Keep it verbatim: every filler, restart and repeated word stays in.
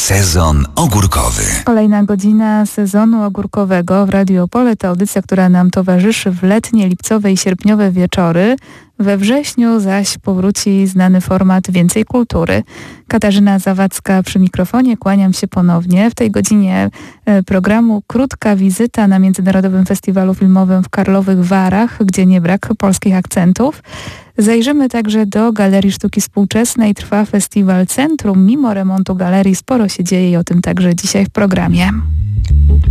Sezon ogórkowy. Kolejna godzina sezonu ogórkowego w Radiu Opole to audycja, która nam towarzyszy w letnie, lipcowe i sierpniowe wieczory. We wrześniu zaś powróci znany format Więcej Kultury. Katarzyna Zawadzka przy mikrofonie, kłaniam się ponownie. W tej godzinie programu krótka wizyta na Międzynarodowym Festiwalu Filmowym w Karlowych Warach, gdzie nie brak polskich akcentów. Zajrzymy także do Galerii Sztuki Współczesnej. Trwa festiwal Centrum. Mimo remontu galerii sporo się dzieje i o tym także dzisiaj w programie.